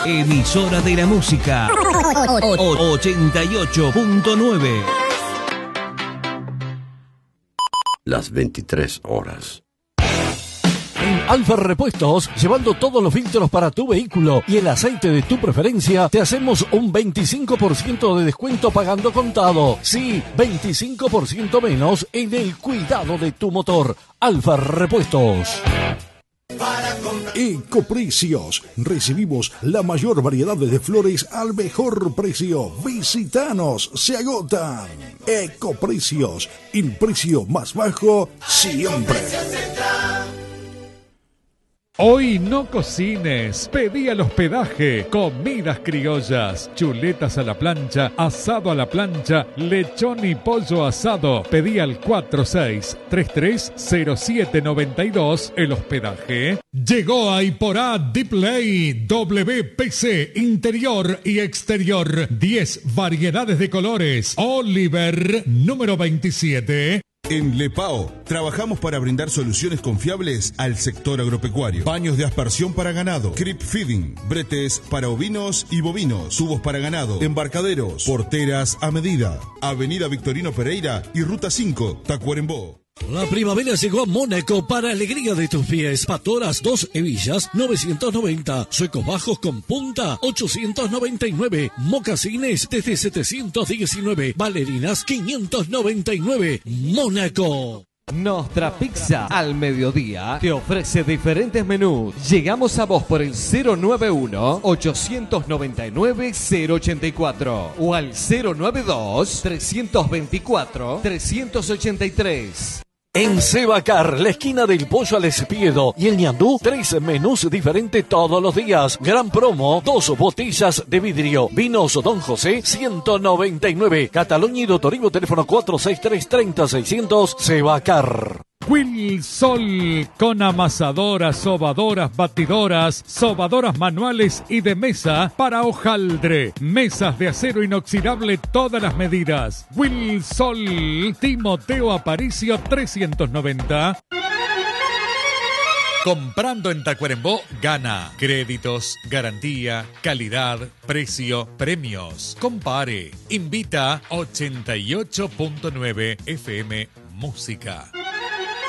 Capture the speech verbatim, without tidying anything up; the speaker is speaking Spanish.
Emisora de la música ochenta y ocho punto nueve. Las veintitrés horas. En Alfa Repuestos, llevando todos los filtros para tu vehículo y el aceite de tu preferencia, te hacemos un veinticinco por ciento de descuento pagando contado. Sí, veinticinco por ciento menos en el cuidado de tu motor. Alfa Repuestos. Ecoprecios. Recibimos la mayor variedad de flores al mejor precio. Visítanos, se agotan. Ecoprecios, el precio más bajo siempre. Hoy no cocines, pedí al hospedaje, comidas criollas, chuletas a la plancha, asado a la plancha, lechón y pollo asado. Pedí al cuatro seis tres tres cero siete nueve dos. El hospedaje llegó a Iporá Display W P C interior y exterior. diez variedades de colores. Oliver número veintisiete. En Lepao, trabajamos para brindar soluciones confiables al sector agropecuario. Baños de aspersión para ganado, creep feeding, bretes para ovinos y bovinos, tubos para ganado, embarcaderos, porteras a medida. Avenida Victorino Pereira y Ruta cinco, Tacuarembó. La primavera llegó a Mónaco para alegría de tus pies. Patoras dos hebillas, novecientos noventa. Suecos bajos con punta, ochocientos noventa y nueve. Mocasines desde setecientos diecinueve. Bailarinas, quinientos noventa y nueve. Mónaco. Nostra Pizza al mediodía te ofrece diferentes menús. Llegamos a vos por el cero nueve uno, ocho nueve nueve, cero ocho cuatro o al cero nueve dos, tres dos cuatro, tres ocho tres. En Sebacar, la esquina del pollo al espiedo y el ñandú, tres menús diferentes todos los días. Gran promo, dos botellas de vidrio. Vinos Don José, ciento noventa y nueve. Cataluña y Dotorivo, teléfono cuatro seis tres, treinta, seiscientos. Sebacar. Wilsol, con amasadoras, sobadoras, batidoras, sobadoras manuales y de mesa para hojaldre. Mesas de acero inoxidable todas las medidas. Wilsol, Timoteo Aparicio trescientos noventa. Comprando en Tacuarembó, gana. Créditos, garantía, calidad, precio, premios. Compare. Invita ochenta y ocho punto nueve F M Música.